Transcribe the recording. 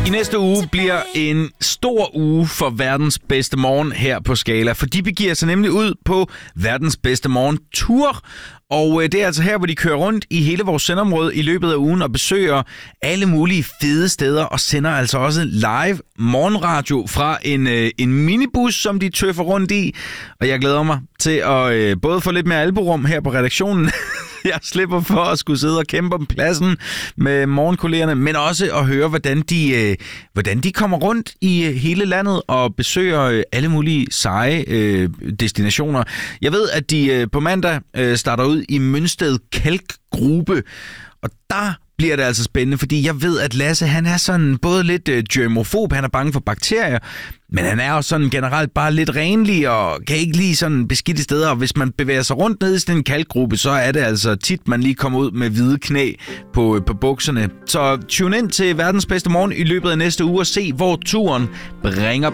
I næste uge bliver en stor uge for verdens bedste morgen her på Skala, for de begiver sig nemlig ud på verdens bedste morgen tour. Og det er altså her, hvor de kører rundt i hele vores sendområde i løbet af ugen og besøger alle mulige fede steder og sender altså også live morgenradio fra en minibus, som de tøffer rundt i. Og jeg glæder mig til at både få lidt mere albuerum her på redaktionen. Jeg slipper for at skulle sidde og kæmpe om pladsen med morgenkollegerne, men også at høre, hvordan de kommer rundt i hele landet og besøger alle mulige seje destinationer. Jeg ved, at de på mandag starter ud i Mønsted Kalkgrube, og der bliver det altså spændende, fordi jeg ved, at Lasse, han er sådan både lidt germofob, han er bange for bakterier, men han er også sådan generelt bare lidt renlig og kan ikke lide sådan beskidte steder, og hvis man bevæger sig rundt ned i sådan en kalkgruppe, så er det altså tit, man lige kommer ud med hvide knæ på bukserne. Så tune ind til verdens bedste morgen i løbet af næste uge og se, hvor turen bringer